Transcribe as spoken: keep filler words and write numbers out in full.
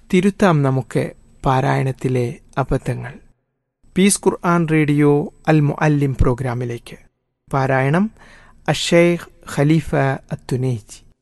തിരുത്താം നമുക്ക് പാരായണത്തിലെ അബദ്ധങ്ങൾ. പീസ് ഖുർആൻ റേഡിയോ അൽ മുഅല്ലിം പ്രോഗ്രാമിലേക്ക്. പാരായണം അഷൈഖ് ഖലീഫ അത്തുനൈജി.